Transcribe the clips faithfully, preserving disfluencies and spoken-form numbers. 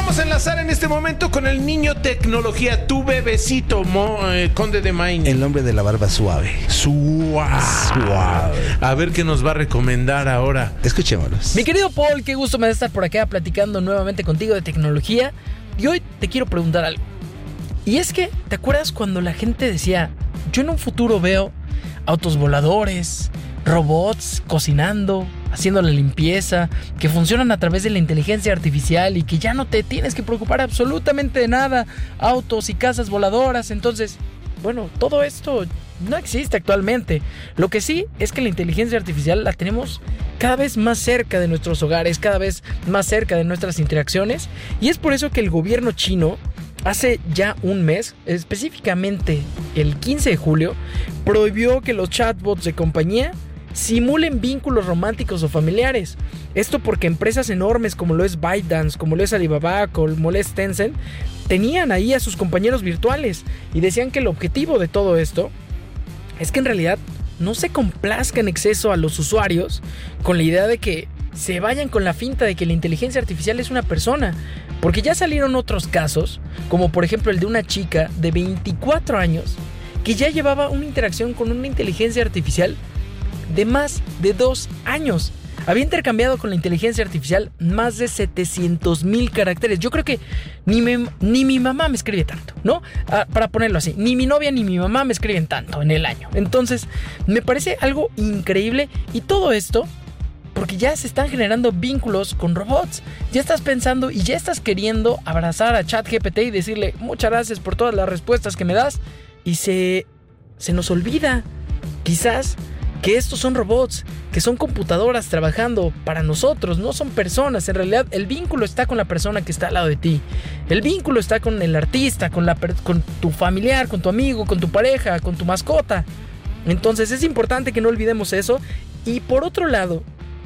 vamos a enlazar en este momento con el niño tecnología, tu bebecito, Mo, eh, Conde de Main. El hombre de la barba suave. Suave. Suave. A ver qué nos va a recomendar ahora. Escuchémoslos. Mi querido Paul, qué gusto me da estar por acá platicando nuevamente contigo de tecnología. Y hoy te quiero preguntar algo. Y es que, ¿te acuerdas cuando la gente decía, yo en un futuro veo autos voladores, robots cocinando, haciendo la limpieza, que funcionan a través de la inteligencia artificial y que ya no te tienes que preocupar absolutamente de nada, autos y casas voladoras? Entonces, bueno, todo esto no existe actualmente. Lo que sí es que la inteligencia artificial la tenemos cada vez más cerca de nuestros hogares, cada vez más cerca de nuestras interacciones, y es por eso que el gobierno chino hace ya un mes, específicamente el quince de julio, prohibió que los chatbots de compañía simulen vínculos románticos o familiares. Esto porque empresas enormes como lo es ByteDance, como lo es Alibaba, como lo es Tencent, tenían ahí a sus compañeros virtuales y decían que el objetivo de todo esto es que en realidad no se complazca en exceso a los usuarios con la idea de que se vayan con la finta de que la inteligencia artificial es una persona. Porque ya salieron otros casos, como por ejemplo el de una chica de veinticuatro años que ya llevaba una interacción con una inteligencia artificial de más de dos años. Había intercambiado con la inteligencia artificial más de setecientos mil caracteres. Yo creo que ni, me, ni mi mamá me escribe tanto, ¿no? Ah, para ponerlo así, ni mi novia ni mi mamá me escriben tanto en el año. Entonces, me parece algo increíble, y todo esto porque ya se están generando vínculos con robots. Ya estás pensando y ya estás queriendo abrazar a ChatGPT y decirle muchas gracias por todas las respuestas que me das, y se, se nos olvida quizás que estos son robots, que son computadoras trabajando para nosotros, no son personas. En realidad el vínculo está con la persona que está al lado de ti. El vínculo está con el artista, con, la, con tu familiar, con tu amigo, con tu pareja, con tu mascota. Entonces es importante que no olvidemos eso. Y por otro lado,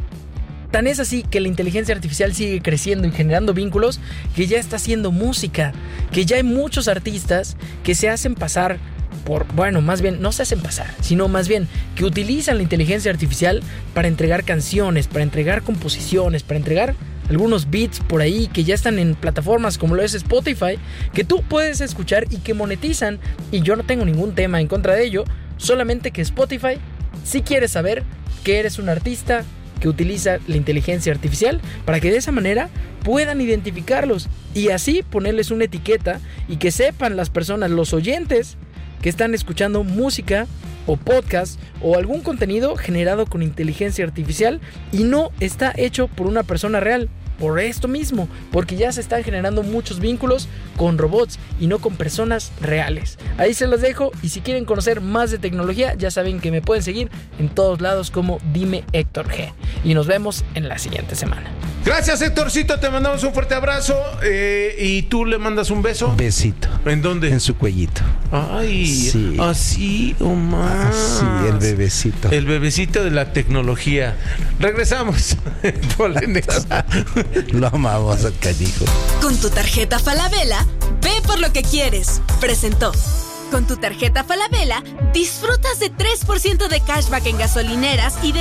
tan es así que la inteligencia artificial sigue creciendo y generando vínculos, que ya está haciendo música, que ya hay muchos artistas que se hacen pasar por, bueno, más bien no se hacen pasar, sino más bien que utilizan la inteligencia artificial para entregar canciones, para entregar composiciones, para entregar algunos beats por ahí que ya están en plataformas como lo es Spotify, que tú puedes escuchar y que monetizan. Y yo no tengo ningún tema en contra de ello, solamente que Spotify sí quiere saber que eres un artista que utiliza la inteligencia artificial para que de esa manera puedan identificarlos y así ponerles una etiqueta y que sepan las personas, los oyentes, que están escuchando música o podcast o algún contenido generado con inteligencia artificial y no está hecho por una persona real. Por esto mismo, porque ya se están generando muchos vínculos con robots y no con personas reales. Ahí se los dejo, y si quieren conocer más de tecnología, ya saben que me pueden seguir en todos lados como Dime Héctor G. Y nos vemos en la siguiente semana. Gracias, Héctorcito, te mandamos un fuerte abrazo, eh, y tú le mandas un beso. Un besito. ¿En dónde? En su cuellito. Ay, sí. Así o más. Sí, el bebecito. El bebecito de la tecnología. Regresamos. Lo amamos al canijo. Con tu tarjeta Falabella, ve por lo que quieres. Presentó. Con tu tarjeta Falabella, disfrutas de tres por ciento de cashback en gasolineras y de